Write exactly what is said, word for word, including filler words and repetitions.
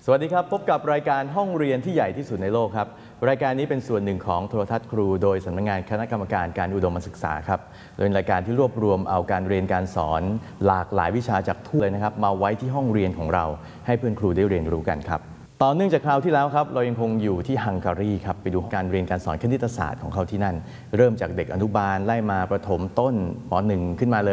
สวัสดีครับพบกับรายการห้องเรียนที่ใหญ่ที่สุดในโลกครับรายการนี้เป็นส่วนหนึ่งของโทรทัศน์ครูโดยสำนักงานคณะกรรมการการอุดมศึกษาครับโดยรายการที่รวบรวมเอาการเรียนการสอนหลากหลายวิชาจากทั่วเลยนะครับมาไว้ที่ห้องเรียนของเราให้เพื่อนครูได้เรียนรู้กันครับต่อเนื่องจากคราวที่แล้วครับเรายังคงอยู่ที่ฮังการีครับไปดูการเรียนการสอนคณิตศาสตร์ของเขาที่นั่นเริ่มจากเด็กอนุบาลไล่มาประถมต้นป .หนึ่ง ขึ้นมาเลย